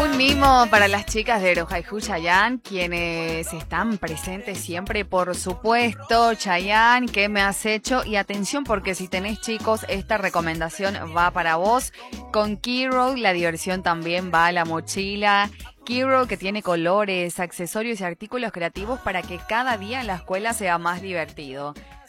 Un mimo para las chicas de Rojaiju Chayanne, quienes están presentes siempre, por supuesto. Chayanne, ¿qué me has hecho? Y atención, porque si tenés chicos, esta recomendación va para vos. Con Kiro, la diversión también va a la mochila. Kiro, que tiene colores, accesorios y artículos creativos para que cada día en la escuela sea más divertido.